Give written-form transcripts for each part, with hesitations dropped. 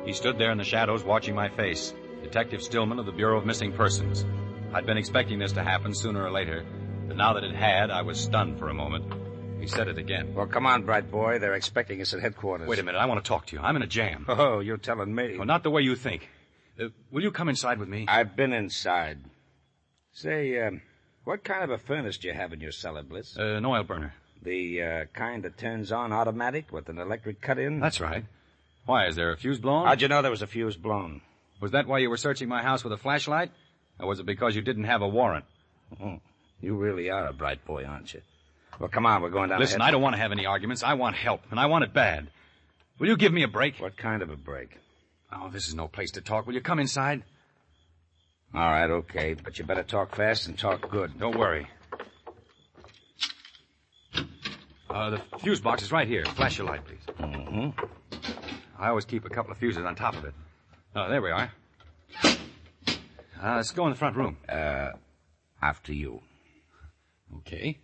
He stood there in the shadows watching my face. Detective Stillman of the Bureau of Missing Persons. I'd been expecting this to happen sooner or later, but now that it had, I was stunned for a moment. He said it again. Well, come on, bright boy. They're expecting us at headquarters. Wait a minute. I want to talk to you. I'm in a jam. Oh, you're telling me. Oh, not the way you think. Will you come inside with me? I've been inside. Say, what kind of a furnace do you have in your cellar, Bliss? An oil burner. The kind that turns on automatic with an electric cut-in? That's right. Why, is there a fuse blown? How'd you know there was a fuse blown? Was that why you were searching my house with a flashlight? Or was it because you didn't have a warrant? Oh, you really are a bright boy, aren't you? Well, come on, we're going down. Listen, I don't want to have any arguments. I want help, and I want it bad. Will you give me a break? What kind of a break? Oh, this is no place to talk. Will you come inside? All right, okay, but you better talk fast and talk good. Don't worry. The fuse box is right here. Flash your light, please. Mm-hmm. I always keep a couple of fuses on top of it. Oh, there we are. Let's go in the front room. After you. Okay.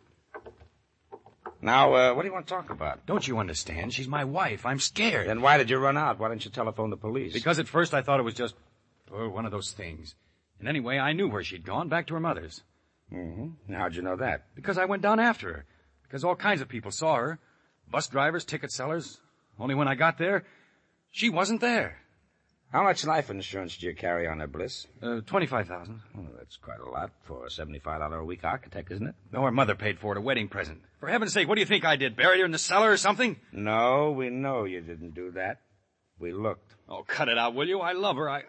Now, what do you want to talk about? Don't you understand? She's my wife. I'm scared. Then why did you run out? Why didn't you telephone the police? Because at first I thought it was just one of those things. And anyway, I knew where she'd gone, back to her mother's. Mm-hmm. How'd you know that? Because I went down after her. Because all kinds of people saw her. Bus drivers, ticket sellers. Only when I got there, she wasn't there. How much life insurance do you carry on her, Bliss? $25,000. Oh, that's quite a lot for a $75 a week architect, isn't it? No, her mother paid for it, a wedding present. For heaven's sake, what do you think I did? Buried her in the cellar or something? No, we know you didn't do that. We looked. Oh, cut it out, will you? I love her.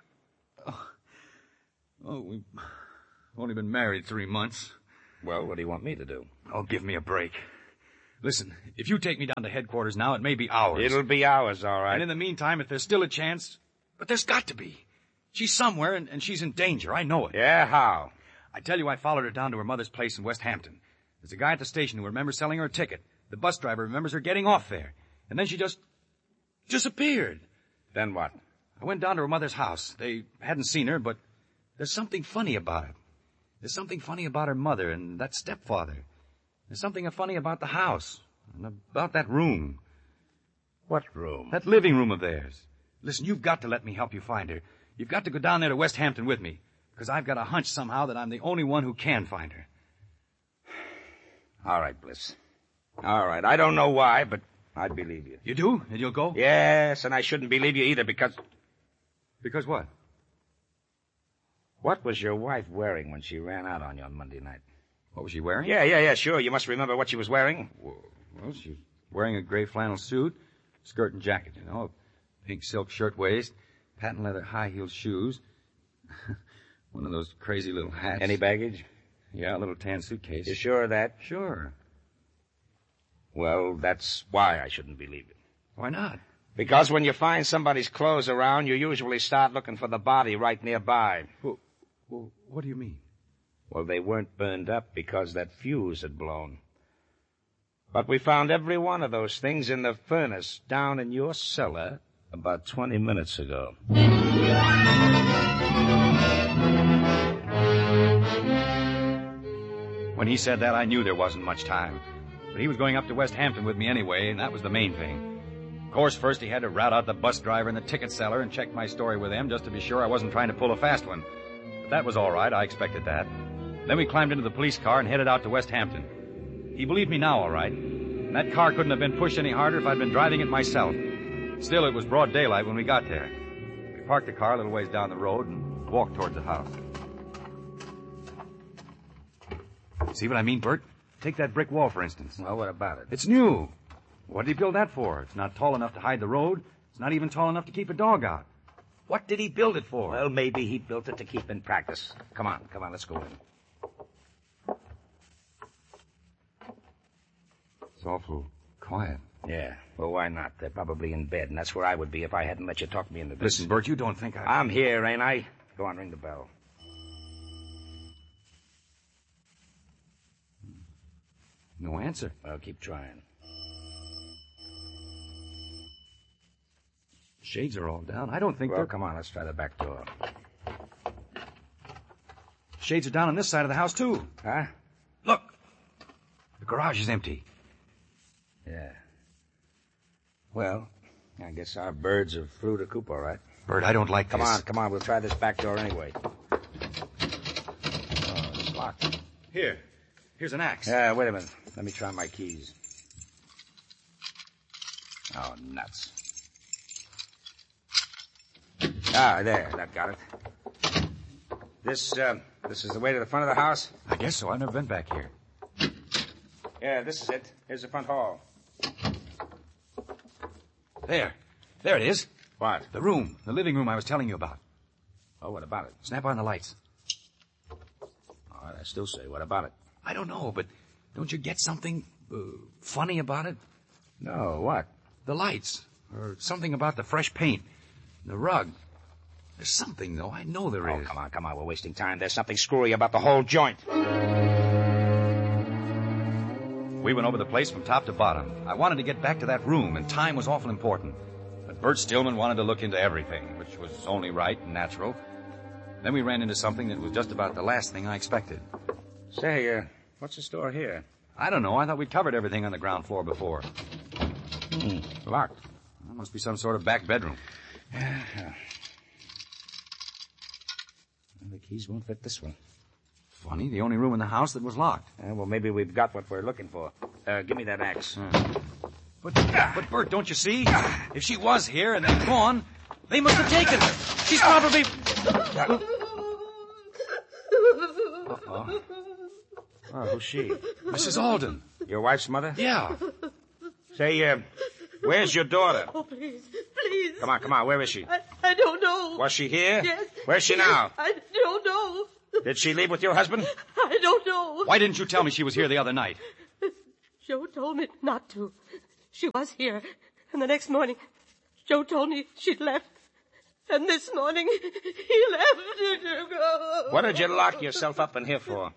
We've only been married 3 months. Well, what do you want me to do? Oh, give me a break. Listen, if you take me down to headquarters now, it may be hours. It'll be hours, all right. And in the meantime, if there's still a chance... But there's got to be. She's somewhere, and she's in danger. I know it. Yeah, how? I tell you, I followed her down to her mother's place in West Hampton. There's a guy at the station who remembers selling her a ticket. The bus driver remembers her getting off there. And then she just disappeared. Then what? I went down to her mother's house. They hadn't seen her, but there's something funny about it. There's something funny about her mother and that stepfather. There's something funny about the house and about that room. What room? That living room of theirs. Listen, you've got to let me help you find her. You've got to go down there to West Hampton with me, because I've got a hunch somehow that I'm the only one who can find her. All right, Bliss. All right. I don't know why, but I believe you. You do? And you'll go? Yes, and I shouldn't believe you either because... Because what? What was your wife wearing when she ran out on you on Monday night? What was she wearing? Yeah, sure. You must remember what she was wearing. Well, she was wearing a gray flannel suit, skirt and jacket, you know, a pink silk shirtwaist, patent leather high-heeled shoes, one of those crazy little hats. Any baggage? Yeah, a little tan suitcase. You sure of that? Sure. Well, that's why I shouldn't believe it. Why not? Because when you find somebody's clothes around, you usually start looking for the body right nearby. Well, what do you mean? Well, they weren't burned up because that fuse had blown. But we found every one of those things in the furnace down in your cellar about 20 minutes ago. When he said that, I knew there wasn't much time. But he was going up to West Hampton with me anyway, and that was the main thing. Of course, first he had to rout out the bus driver and the ticket seller and check my story with them just to be sure I wasn't trying to pull a fast one. But that was all right. I expected that. Then we climbed into the police car and headed out to West Hampton. He believed me now, all right. And that car couldn't have been pushed any harder if I'd been driving it myself. Still, it was broad daylight when we got there. We parked the car a little ways down the road and walked towards the house. See what I mean, Bert? Take that brick wall, for instance. Well, what about it? It's new. What did he build that for? It's not tall enough to hide the road. It's not even tall enough to keep a dog out. What did he build it for? Well, maybe he built it to keep in practice. Come on, let's go in. It's awful quiet. Yeah, well, why not? They're probably in bed, and that's where I would be if I hadn't let you talk me into this. Listen, Bert, you don't think I'm here, ain't I? Go on, ring the bell. No answer. Well, keep trying. Shades are all down. I don't think Well, come on, let's try the back door. Shades are down on this side of the house, too. Huh? Look. The garage is empty. Yeah. Well, I guess our birds have flew the coop all right. Bert, I don't like this. Come on. We'll try this back door anyway. Oh, it's locked. Here's an axe. Yeah, wait a minute. Let me try my keys. Oh, nuts. Ah, there. That got it. This is the way to the front of the house? I guess so. I've never been back here. Yeah, this is it. Here's the front hall. There it is. What? The room. The living room I was telling you about. Oh, what about it? Snap on the lights. All right, I still say, what about it? I don't know, but don't you get something funny about it? No, what? The lights. Or something about the fresh paint. The rug. There's something, though. I know there is. Oh, come on. We're wasting time. There's something screwy about the whole joint. We went over the place from top to bottom. I wanted to get back to that room, and time was awful important. But Bert Stillman wanted to look into everything, which was only right and natural. Then we ran into something that was just about the last thing I expected. Say, what's the store here? I don't know. I thought we'd covered everything on the ground floor before. Locked. That must be some sort of back bedroom. The keys won't fit this one. Funny, the only room in the house that was locked. Well, maybe we've got what we're looking for. Give me that axe. But Bert, don't you see? If she was here and then gone, they must have taken her. She's probably... Uh-oh. Oh, who's she? Mrs. Alden. Your wife's mother? Yeah. Say, where's your daughter? Oh, please. Come on, where is she? I don't know. Was she here? Yes. Where's she now? I don't know. Did she leave with your husband? I don't know. Why didn't you tell me she was here the other night? Joe told me not to. She was here. And the next morning, Joe told me she'd left. And this morning, he left to go. What did you lock yourself up in here for?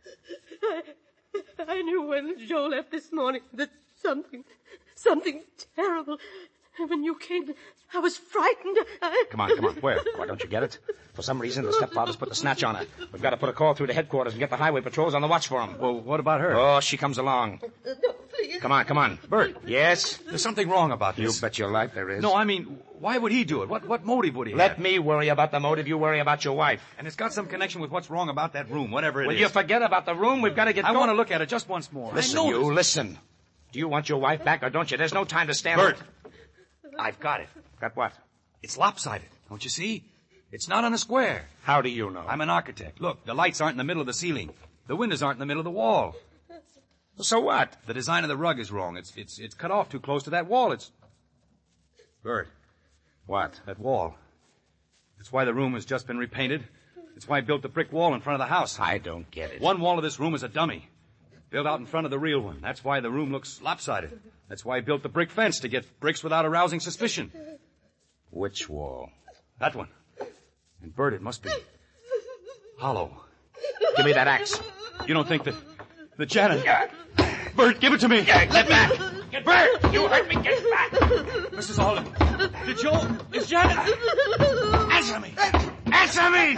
I knew when Joe left this morning that something terrible. And when you came, I was frightened. Come on. Where? Why don't you get it? For some reason, the stepfather's put the snatch on her. We've got to put a call through to headquarters and get the highway patrols on the watch for him. Well, what about her? Oh, she comes along. No, please. Come on. Bert. Yes? There's something wrong about this. You bet your life there is. No, I mean, why would he do it? What motive would he have? Let me worry about the motive. You worry about your wife. And it's got some connection with what's wrong about that room, whatever it is. Will you forget about the room? We've got to get going. I want to look at it just once more. Listen. Do you want your wife back or don't you? There's no time to stand... Bert, I've got it. Got what? It's lopsided, don't you see? It's not on a square. How do you know? I'm an architect. Look, the lights aren't in the middle of the ceiling. The windows aren't in the middle of the wall. So what? The design of the rug is wrong. It's cut off too close to that wall. Bert. What? That wall. That's why the room has just been repainted. It's why I built the brick wall in front of the house. I don't get it. One wall of this room is a dummy. Built out in front of the real one. That's why the room looks lopsided. That's why I built the brick fence, to get bricks without arousing suspicion. Which wall? That one. And Bert, it must be hollow. Give me that axe. You don't think that Janet... Bert, give it to me. Get back. Bert, you hurt me. Get back. Mrs. Alden. Is Janet... Answer me. Answer me.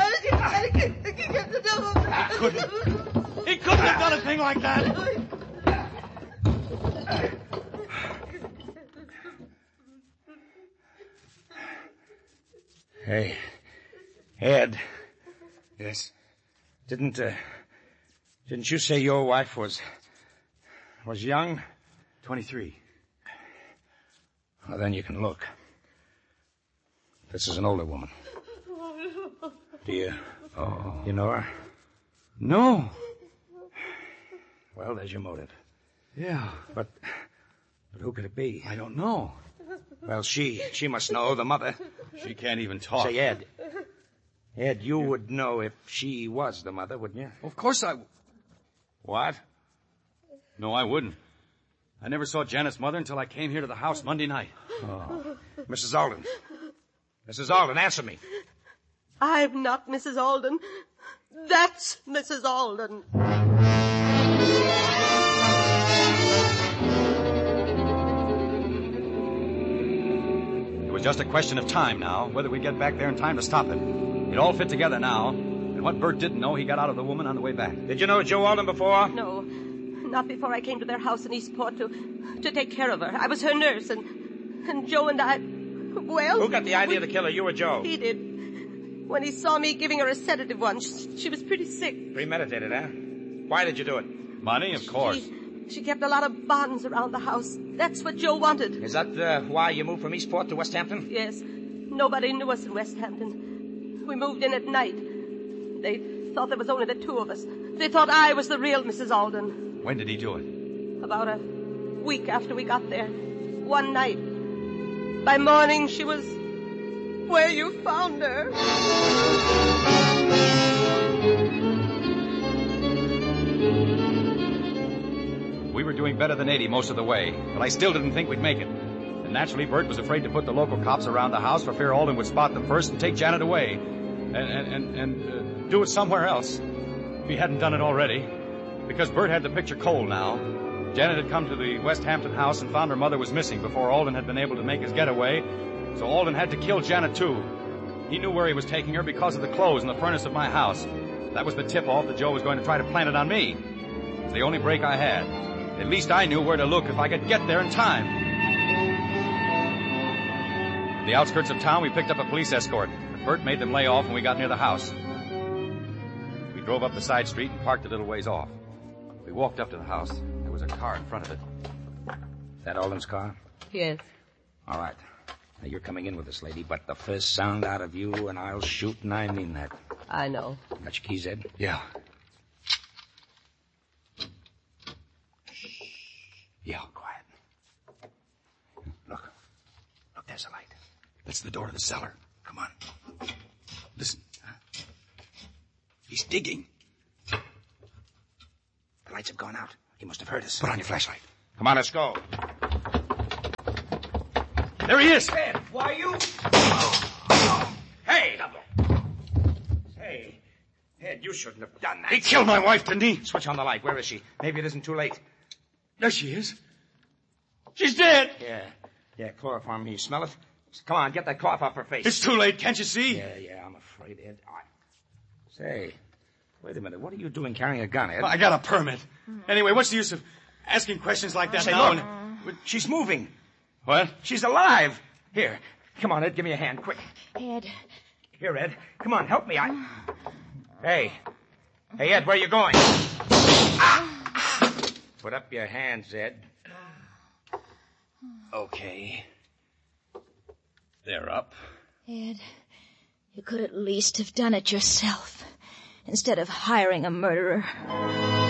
He couldn't have done a thing like that. Hey, Ed. Yes? Didn't you say your wife was young? 23. Well, then you can look. This is an older woman. Do you know her? No. Well, there's your motive. Yeah. But who could it be? I don't know. Well, she must know, the mother. She can't even talk. Say, Ed, you would know if she was the mother, wouldn't you? Of course I... What? No, I wouldn't. I never saw Janet's mother until I came here to the house Monday night. Oh. Mrs. Alden. Mrs. Alden, answer me. I'm not Mrs. Alden. That's Mrs. Alden. It was just a question of time now, whether we get back there in time to stop it. It all fit together now, and what Bert didn't know, he got out of the woman on the way back. Did you know Joe Alden before? No, not before I came to their house in Eastport to take care of her. I was her nurse, and Joe and I... Well... Who got the idea to kill her, you or Joe? He did. When he saw me giving her a sedative once, she was pretty sick. Premeditated, huh? Why did you do it? Money, of course. She kept a lot of bonds around the house. That's what Joe wanted. Is that why you moved from Eastport to West Hampton? Yes. Nobody knew us in West Hampton. We moved in at night. They thought there was only the two of us. They thought I was the real Mrs. Alden. When did he do it? About a week after we got there. One night. By morning, she was where you found her. We were doing better than 80 most of the way, but I still didn't think we'd make it. And naturally, Bert was afraid to put the local cops around the house for fear Alden would spot them first and take Janet away. And do it somewhere else. If he hadn't done it already. Because Bert had the picture cold now. Janet had come to the West Hampton house and found her mother was missing before Alden had been able to make his getaway. So Alden had to kill Janet, too. He knew where he was taking her because of the clothes in the furnace of my house. That was the tip-off that Joe was going to try to plant it on me. It was the only break I had. At least I knew where to look if I could get there in time. At the outskirts of town, we picked up a police escort. But Bert made them lay off when we got near the house. We drove up the side street and parked a little ways off. We walked up to the house. There was a car in front of it. Is that Alden's car? Yes. All right. Now, you're coming in with us, lady, but the first sound out of you, and I'll shoot, and I mean that. I know. Got your keys, Ed? Yeah. Yeah, quiet. Look, there's a light. That's the door to the cellar. Come on. Listen. He's digging. The lights have gone out. He must have heard us. Put on your flashlight. Come on, let's go. There he is. Ed, why you... Hey! Hey, Ed, you shouldn't have done that. He killed my wife, didn't he? Switch on the light. Where is she? Maybe it isn't too late. There she is. She's dead. Yeah, chloroform. You smell it? Come on, get that cough off her face. It's too late, can't you see? Yeah, I'm afraid, Ed. Say, wait a minute. What are you doing carrying a gun, Ed? I got a permit. Anyway, what's the use of asking questions like that Say, now? look, she's moving. What? She's alive. Here, come on, Ed, give me a hand, quick. Ed. Here, Ed. Come on, help me. Hey, Ed, where are you going? Put up your hands, Ed. Okay. They're up. Ed, you could at least have done it yourself, instead of hiring a murderer.